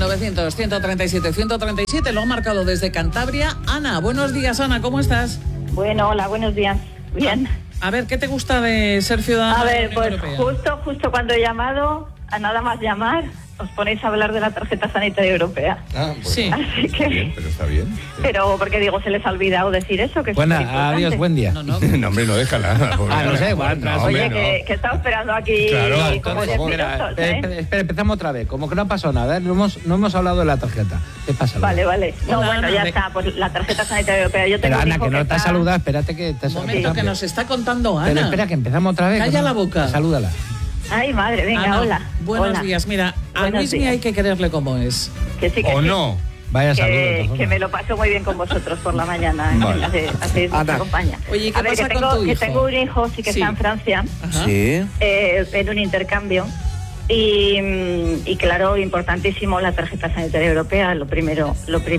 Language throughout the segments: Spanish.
900-137-137, lo ha marcado desde Cantabria. Ana, buenos días, Ana, ¿cómo estás? Bueno, hola, buenos días. Bien. A ver, ¿qué te gusta de ser ciudadana? A ver, de la Unión pues Europea? justo cuando he llamado, a nada más llamar, os ponéis a hablar de la tarjeta sanitaria europea. Ah, pues Sí. Así que... bien, pero está bien. Pero porque digo, se les ha olvidado decir eso, que es Buena, superimportante. adiós, buen día. No, no. No, hombre, no déjala. no sé, igual, no, Oye, hombre, que estaba esperando aquí Claro, como entonces, 10 Mira, minutos, ¿eh? espera, empezamos otra vez. Como que no ha pasado nada, ¿eh? No hemos hablado de la tarjeta. ¿Qué pasa? Vale. No, Hola, bueno, Ana, ya de- está, pues la tarjeta sanitaria europea. Yo Pero tengo un Ana, hijo que no te está- has saludado, espérate que te has Un momento, que nos está contando Ana. Pero espera, que empezamos otra vez. Calla que no- la boca. Salúdala. Ay, madre, venga, Ana, hola. buenos Hola. días. Mira, a Buenos Luismi días. hay que quererle como es. Que sí, que O sí. no. Vaya saludo. Que me lo paso muy bien con vosotros por la mañana. Vale. Hacéis mucha Ana. compañía. Oye, ¿qué a ver, pasa que con tengo, tu que hijo? tengo un hijo, sí que Sí. está en Francia, Ajá. Sí. en un intercambio. Y claro, importantísimo la tarjeta sanitaria europea. Lo primero,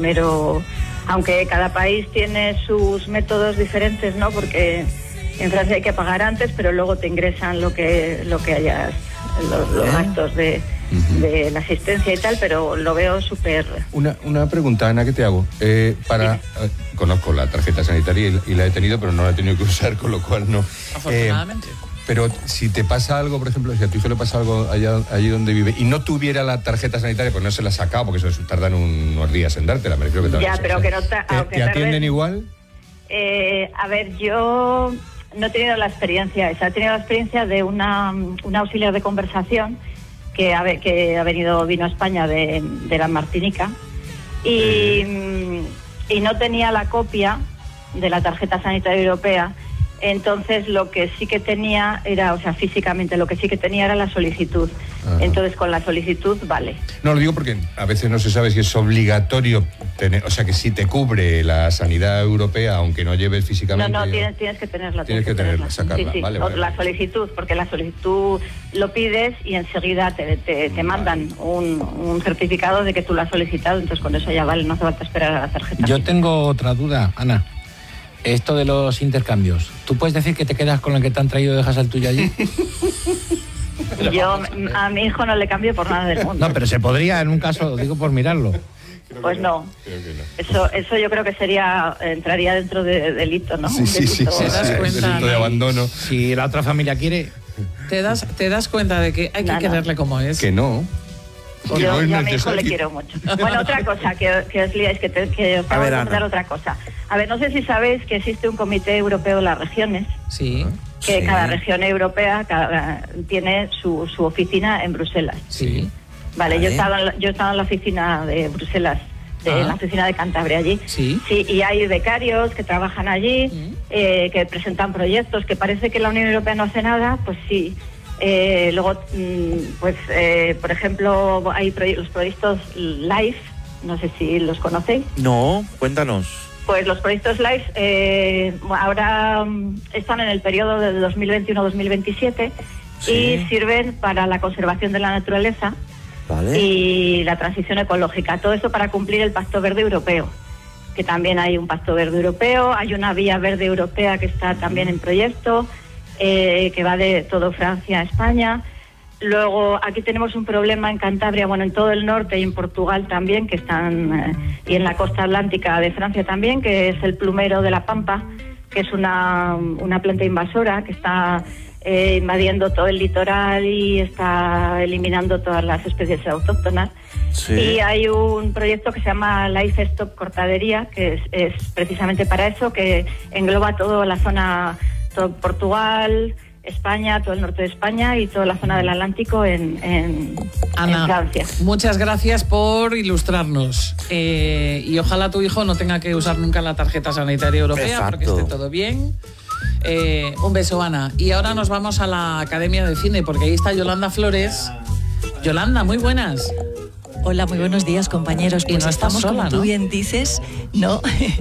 aunque cada país tiene sus métodos diferentes, ¿no? Porque en Francia hay que pagar antes, pero luego te ingresan lo que hayas, los gastos de la asistencia y tal, pero lo veo súper... Una pregunta, Ana, que te hago. Conozco la tarjeta sanitaria y la he tenido, pero no la he tenido que usar, con lo cual no. Afortunadamente. Pero si te pasa algo, por ejemplo, si a tu hijo le pasa algo allí donde vive y no tuviera la tarjeta sanitaria, pues no se la ha sacado, porque eso tardan unos días en dártela, me refiero que Ya, pero que no aunque ¿Te atienden tarden- igual? A ver, yo no he tenido la experiencia esa. He tenido la experiencia de una auxiliar de conversación que vino a España de la Martinica y no tenía la copia de la tarjeta sanitaria europea. Entonces lo que sí que tenía era, o sea, físicamente lo que sí que tenía era la solicitud. Ajá. Entonces con la solicitud vale. No, lo digo porque a veces no se sabe si es obligatorio tener, o sea, que si te cubre la sanidad europea, aunque no lleves físicamente... No, tienes que tenerla. Tienes que tenerla, sacarla. Sí, Vale, o vale. la solicitud, porque la solicitud lo pides y enseguida te mandan un certificado de que tú lo has solicitado, entonces con eso ya vale, no hace falta esperar a la tarjeta. Yo tengo otra duda, Ana. Esto de los intercambios. ¿Tú puedes decir que te quedas con el que te han traído y dejas el tuyo allí? Yo a mi hijo no le cambio por nada del mundo. No, pero se podría en un caso, digo por mirarlo. Pues no. Creo que no. Eso yo creo que entraría dentro de delito, ¿no? Sí, Un sí, sí, delito. sí, ¿Te das sí, cuenta, delito de Ana? abandono. Si la otra familia quiere... ¿Te das cuenta de que hay que No. quererle como es? Que no. Que Yo no es a mi hijo necesario. le quiero mucho. Bueno, otra cosa que os liáis, que os tengo que ver, Ana. contar otra cosa. A ver, no sé si sabéis que existe un comité europeo de las regiones, Sí, que Sí. cada región europea tiene su oficina en Bruselas. sí. Vale, Vale. yo estaba en la oficina de Bruselas, en la oficina de Cantabria allí. Sí. Sí, y hay becarios que trabajan allí, que presentan proyectos, que parece que la Unión Europea no hace nada, pues sí. Luego, por ejemplo, hay los proyectos LIFE, no sé si los conocéis. No, cuéntanos. Pues los proyectos LIFE ahora están en el periodo de 2021-2027 Sí. y sirven para la conservación de la naturaleza Vale. y la transición ecológica. Todo esto para cumplir el Pacto Verde Europeo, que también hay un Pacto Verde Europeo, hay una Vía Verde Europea que está también en proyecto, que va de todo Francia a España. Luego aquí tenemos un problema en Cantabria, bueno, en todo el norte y en Portugal también, que están, y en la costa atlántica de Francia también, que es el plumero de la Pampa, que es una planta invasora que está invadiendo todo el litoral y está eliminando todas las especies autóctonas. Sí. Y hay un proyecto que se llama Life Stop Cortadería, que es precisamente para eso, que engloba toda la zona, todo Portugal, España, todo el norte de España y toda la zona del Atlántico en Ana, Francia. muchas gracias por ilustrarnos. Y ojalá tu hijo no tenga que usar nunca la tarjeta sanitaria europea, Exacto. porque esté todo bien. Un beso, Ana. Y ahora nos vamos a la Academia de Cine, porque ahí está Yolanda Flores. Yolanda, muy buenas. Hola, muy buenos días, compañeros. Y Pues no estás estamos, sola, como tú ¿no? bien dices, no.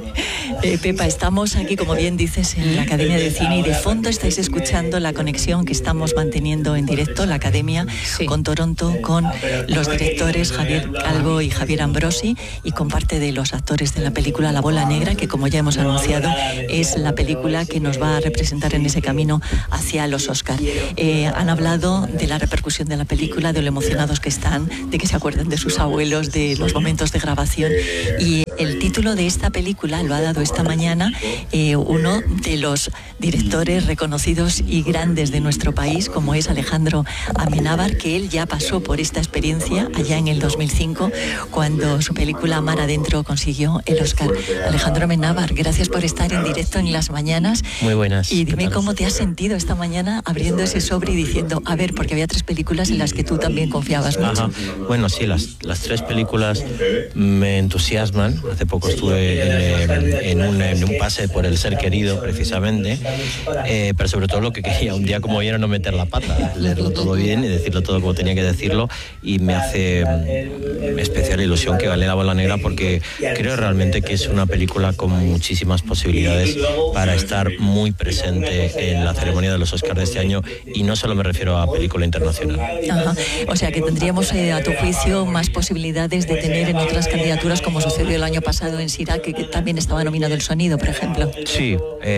Pepa, estamos aquí, como bien dices, en la Academia de Cine y de fondo estáis escuchando la conexión que estamos manteniendo en directo, la Academia con Toronto, con los directores Javier Calvo y Javier Ambrosi y con parte de los actores de la película La Bola Negra, que como ya hemos anunciado es la película que nos va a representar en ese camino hacia los Oscar. Han hablado de la repercusión de la película, de lo emocionados que están, de que se acuerdan de sus abuelos, de los momentos de grabación, y el título de esta película lo ha dado esta mañana uno de los directores reconocidos y grandes de nuestro país, como es Alejandro Amenábar, que él ya pasó por esta experiencia allá en el 2005, cuando su película Mar Adentro consiguió el Oscar. Alejandro Amenábar, gracias por estar en directo en Las Mañanas. Muy buenas. Y dime cómo te has sentido esta mañana abriendo ese sobre y diciendo, a ver, porque había 3 películas en las que tú también confiabas mucho. Ajá. Bueno, sí, las 3 películas me entusiasman. Hace poco estuve en un pase por El Ser Querido, precisamente, pero sobre todo lo que quería un día como hoy era no meter la pata, leerlo todo bien y decirlo todo como tenía que decirlo, y me hace especial ilusión que gane La Bola Negra, porque creo realmente que es una película con muchísimas posibilidades para estar muy presente en la ceremonia de los Oscars de este año, y no solo me refiero a película internacional. Ajá. O sea que tendríamos a tu juicio más posibilidades de tener en otras candidaturas, como sucedió el año pasado en Sirac, que también estaba nominado El Sonido, por ejemplo. Sí,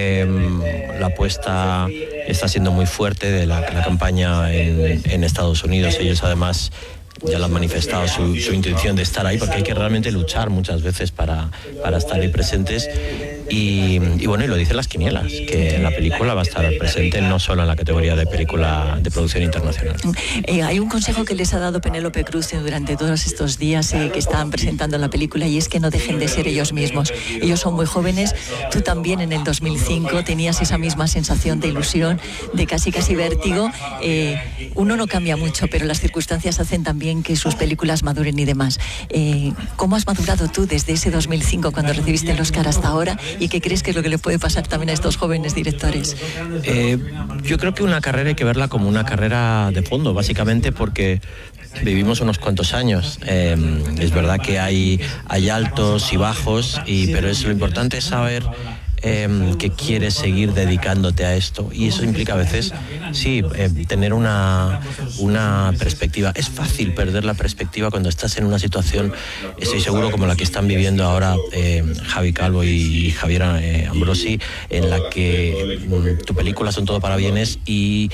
la apuesta está siendo muy fuerte de la campaña en Estados Unidos. Ellos además ya lo han manifestado su intención de estar ahí, porque hay que realmente luchar muchas veces para estar ahí presentes. Y bueno, y lo dicen las quinielas, que la película va a estar presente no solo en la categoría de película de producción internacional. Hay un consejo que les ha dado Penélope Cruz durante todos estos días que estaban presentando la película, y es que no dejen de ser ellos mismos. Ellos son muy jóvenes. Tú también en el 2005 tenías esa misma sensación de ilusión, de casi vértigo. Uno no cambia mucho, pero las circunstancias hacen también que sus películas maduren y demás. ¿Cómo has madurado tú desde ese 2005, cuando recibiste el Oscar, hasta ahora? ¿Y qué crees que es lo que le puede pasar también a estos jóvenes directores? Yo creo que una carrera hay que verla como una carrera de fondo, básicamente porque vivimos unos cuantos años. Es verdad que hay altos y bajos, pero lo importante es saber que quieres seguir dedicándote a esto, y eso implica a veces tener una perspectiva. Es fácil perder la perspectiva cuando estás en una situación, estoy seguro, como la que están viviendo ahora Javi Calvo y Javier Ambrosi, en la que tu película son todo para bienes y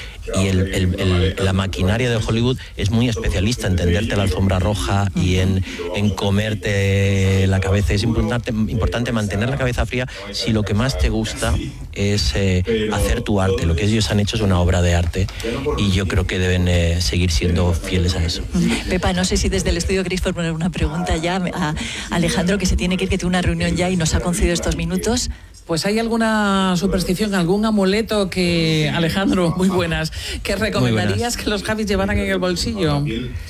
la maquinaria de Hollywood es muy especialista en tenderte la alfombra roja y en comerte la cabeza. Es importante mantener la cabeza fría si lo que más te gusta es hacer tu arte. Lo que ellos han hecho es una obra de arte, y yo creo que deben seguir siendo fieles a eso. Pepa, no sé si desde el estudio queréis formular una pregunta ya a Alejandro, que se tiene que ir, que tiene una reunión ya y nos ha concedido estos minutos. Pues hay alguna superstición, algún amuleto que, Alejandro, muy buenas, que recomendarías que los Javis llevaran en el bolsillo.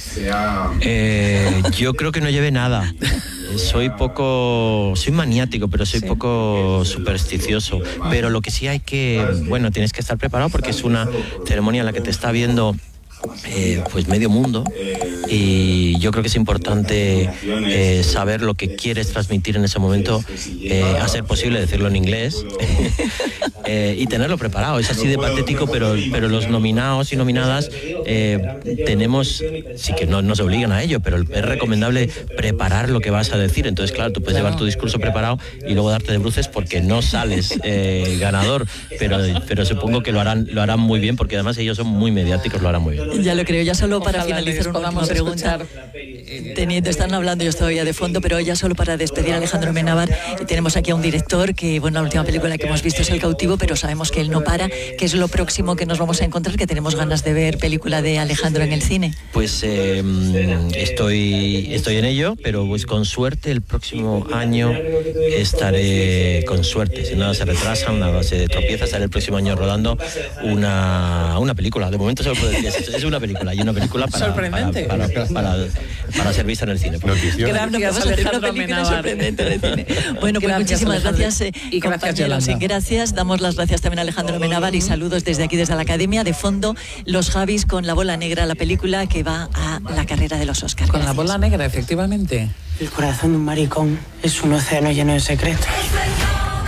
Yo creo que no lleve nada. Soy maniático, pero soy poco supersticioso. Pero lo que sí tienes que estar preparado, porque es una ceremonia en la que te está viendo pues medio mundo, y yo creo que es importante saber lo que quieres transmitir en ese momento, a ser posible decirlo en inglés y tenerlo preparado. Es así de patético, pero los nominados y nominadas tenemos, sí que no se obligan a ello, pero es recomendable preparar lo que vas a decir. Entonces, claro, tú puedes llevar tu discurso preparado y luego darte de bruces porque no sales ganador, pero supongo que lo harán muy bien, porque además ellos son muy mediáticos, lo harán muy bien. Ya lo creo. Ya solo para Ojalá finalizar una última pregunta. Están hablando, yo estoy ya de fondo, pero ya solo para despedir a Alejandro Amenábar, tenemos aquí a un director que, la última película que hemos visto es El Cautivo, pero sabemos que él no para. ¿Qué es lo próximo que nos vamos a encontrar? Que tenemos ganas de ver película de Alejandro en el cine. Pues estoy en ello, pero pues con suerte el próximo año estaré, con suerte, si nada se retrasa, nada se tropieza, estaré el próximo año rodando una película. De momento se lo puedo decir, es una película, y una película para ser vista en el cine. Gracias, Alejandro Amenábar. Bueno, pues muchísimas gracias, y gracias, Yolanda. Gracias, damos las gracias también a Alejandro Amenábar, y saludos desde aquí, desde la Academia. De fondo, los Javis con La Bola Negra, la película que va a la carrera de los Oscars. Con La Bola Negra, efectivamente. El corazón de un maricón es un océano lleno de secretos.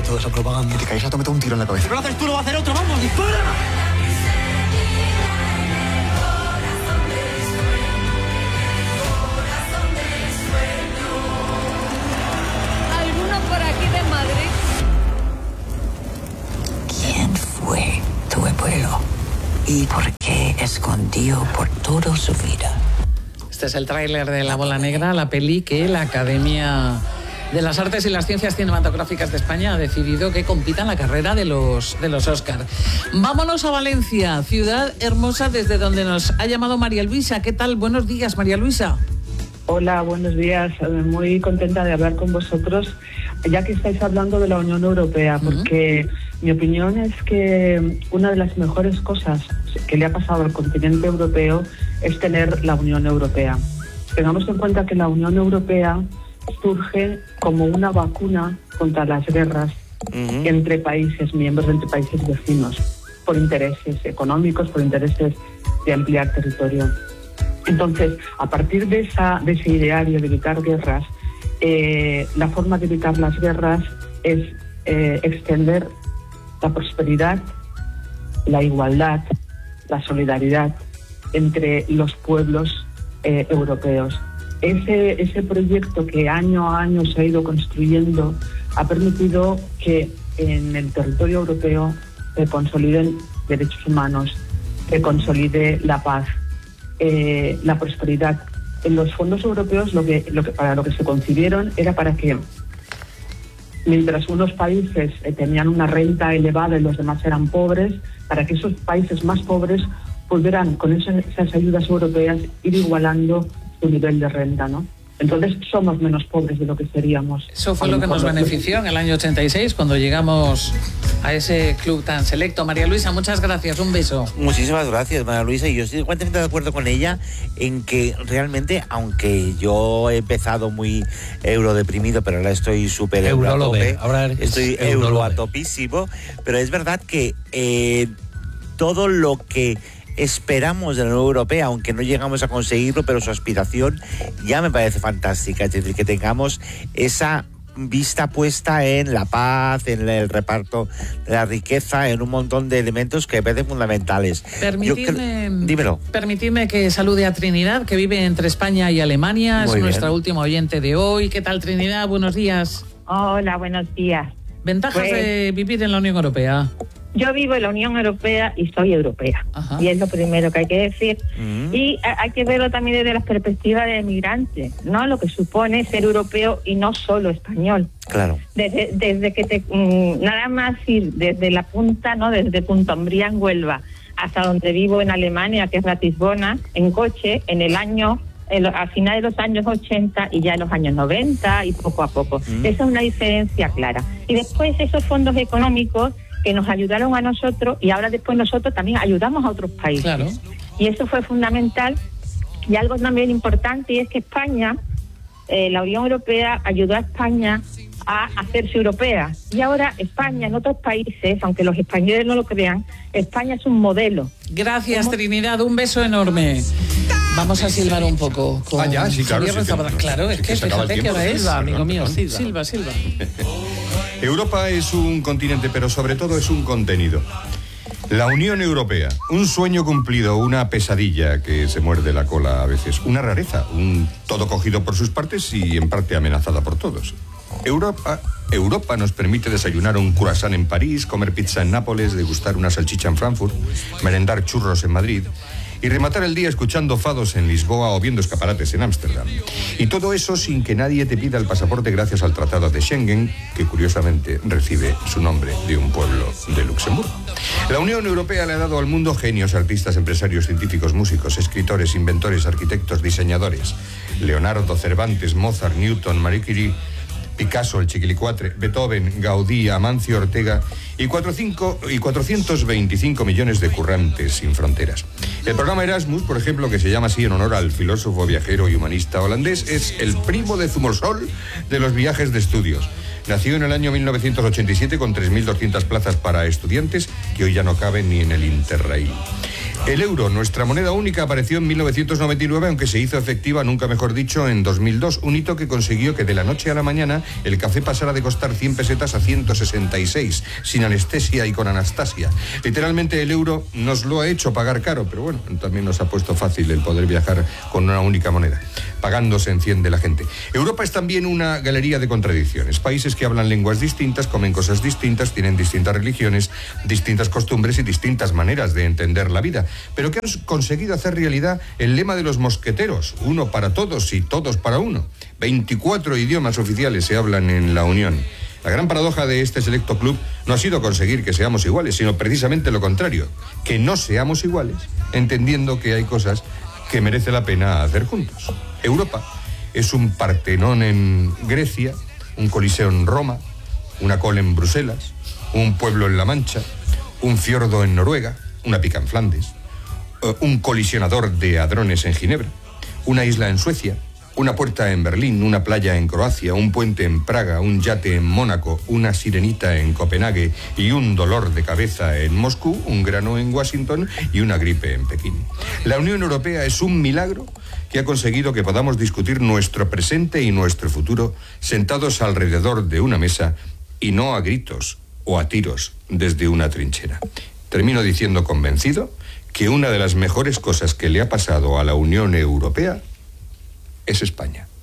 toda esa propaganda y te caes a meter un tiro en la cabeza. Si no lo haces tú, lo va a hacer otro. ¡Vamos, dispara! ¿Alguno por aquí de Madrid? ¿Quién fue tu abuelo? ¿Y por qué escondió por toda su vida? Este es el tráiler de La Bola Negra, la peli que la Academia de las Artes y las Ciencias Cinematográficas de España ha decidido que compita en la carrera de los Oscar. Vámonos a Valencia, ciudad hermosa desde donde nos ha llamado María Luisa. ¿Qué tal? Buenos días, María Luisa. Hola, buenos días. Muy contenta de hablar con vosotros, ya que estáis hablando de la Unión Europea, porque mi opinión es que una de las mejores cosas que le ha pasado al continente europeo es tener la Unión Europea. Tengamos en cuenta que la Unión Europea surge como una vacuna contra las guerras entre países miembros, entre países vecinos, por intereses económicos, por intereses de ampliar territorio. Entonces, a partir de ese ideario de evitar guerras, la forma de evitar las guerras es extender la prosperidad, la igualdad, la solidaridad entre los pueblos europeos. Ese proyecto que año a año se ha ido construyendo ha permitido que en el territorio europeo se consoliden derechos humanos, se consolide la paz, la prosperidad. En los fondos europeos para lo que se concibieron era para que, mientras unos países tenían una renta elevada y los demás eran pobres, para que esos países más pobres pudieran, con esas ayudas europeas, ir igualando su nivel de renta, ¿no? Entonces somos menos pobres de lo que seríamos. Eso fue lo que nos benefició en el año 86, cuando llegamos a ese club tan selecto. María Luisa, muchas gracias, un beso. Muchísimas gracias, María Luisa, y yo estoy completamente de acuerdo con ella en que realmente, aunque yo he empezado muy eurodeprimido, pero ahora estoy súper euro a tope, estoy euro a topísimo, pero es verdad que todo lo que esperamos de la Unión Europea, aunque no llegamos a conseguirlo, pero su aspiración ya me parece fantástica. Es decir, que tengamos esa vista puesta en la paz, en el reparto de la riqueza, en un montón de elementos que me parecen fundamentales. Permitidme que salude a Trinidad, que vive entre España y Alemania. Es nuestra última oyente de hoy. ¿Qué tal, Trinidad? Buenos días. Hola, buenos días. ¿Ventajas de vivir en la Unión Europea? Yo vivo en la Unión Europea y soy europea. Ajá. Y es lo primero que hay que decir. Y hay que verlo también desde la perspectiva de migrante, ¿no? Lo que supone ser europeo y no solo español. Claro. Desde que nada más ir desde la punta, ¿no? Desde Punta Umbría en Huelva hasta donde vivo en Alemania, que es Ratisbona, en coche, en el año, a finales de los años 80 y ya en los años 90 y poco a poco. Esa es una diferencia clara. Y después esos fondos económicos que nos ayudaron a nosotros y ahora después nosotros también ayudamos a otros países. Claro. Y eso fue fundamental. Y algo también importante, y es que España, la Unión Europea ayudó a España a hacerse europea. Y ahora España en otros países, aunque los españoles no lo crean, España es un modelo. Gracias, Trinidad, un beso enorme. Vamos a silbar un poco con sí, claro. Claro, es que fíjate qué hora es. Silva, amigo mío, Silva. Silva. Europa es un continente, pero sobre todo es un contenido. La Unión Europea, un sueño cumplido, una pesadilla que se muerde la cola a veces, una rareza, un todo cogido por sus partes y en parte amenazada por todos. Europa nos permite desayunar un croissant en París, comer pizza en Nápoles, degustar una salchicha en Frankfurt, merendar churros en Madrid y rematar el día escuchando fados en Lisboa o viendo escaparates en Ámsterdam. Y todo eso sin que nadie te pida el pasaporte gracias al Tratado de Schengen, que curiosamente recibe su nombre de un pueblo de Luxemburgo. La Unión Europea le ha dado al mundo genios, artistas, empresarios, científicos, músicos, escritores, inventores, arquitectos, diseñadores. Leonardo, Cervantes, Mozart, Newton, Marie Curie, Picasso, el Chiquilicuatre, Beethoven, Gaudí, Amancio Ortega y 425 millones de currantes sin fronteras. El programa Erasmus, por ejemplo, que se llama así en honor al filósofo, viajero y humanista holandés, es el primo de Zumosol de los viajes de estudios. Nació en el año 1987 con 3.200 plazas para estudiantes que hoy ya no caben ni en el Interrail. El euro, nuestra moneda única, apareció en 1999, aunque se hizo efectiva, nunca mejor dicho, en 2002. Un hito que consiguió que de la noche a la mañana el café pasara de costar 100 pesetas a 166, sin anestesia y con Anastasia. Literalmente el euro nos lo ha hecho pagar caro, pero bueno, también nos ha puesto fácil el poder viajar con una única moneda. Pagando se enciende la gente. Europa es también una galería de contradicciones. Países que hablan lenguas distintas, comen cosas distintas, tienen distintas religiones, distintas costumbres y distintas maneras de entender la vida, pero que han conseguido hacer realidad el lema de los mosqueteros: uno para todos y todos para uno. 24 idiomas oficiales se hablan en la Unión. La gran paradoja de este selecto club no ha sido conseguir que seamos iguales, sino precisamente lo contrario, que no seamos iguales, entendiendo que hay cosas que merece la pena hacer juntos. Europa es un Partenón en Grecia, un Coliseo en Roma, una col en Bruselas, un pueblo en La Mancha, un fiordo en Noruega, una pica en Flandes, un colisionador de hadrones en Ginebra, una isla en Suecia, una puerta en Berlín, una playa en Croacia, un puente en Praga, un yate en Mónaco, una sirenita en Copenhague y un dolor de cabeza en Moscú, un grano en Washington y una gripe en Pekín. La Unión Europea es un milagro que ha conseguido que podamos discutir nuestro presente y nuestro futuro sentados alrededor de una mesa y no a gritos o a tiros desde una trinchera. Termino diciendo convencido que una de las mejores cosas que le ha pasado a la Unión Europea es España.